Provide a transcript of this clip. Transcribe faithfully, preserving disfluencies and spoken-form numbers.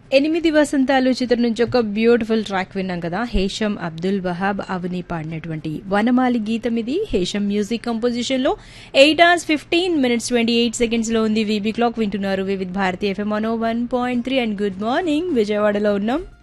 ఎనిమిది వసంతాలు చిత్రం నుంచి ఒక బ్యూటిఫుల్ ట్రాక్ విన్నాం కదా. హేషం అబ్దుల్ వహాబ్ అవని పాడినటువంటి వనమాలి గీతం ఇది. హేషం మ్యూజిక్ కంపోజిషన్ లో eight hours fifteen minutes twenty eight seconds లో ఉంది వీబీ క్లాక్. వింటున్నారు Vividh Bharati FM one point three. And good morning, విజయవాడలో ఉన్నాం.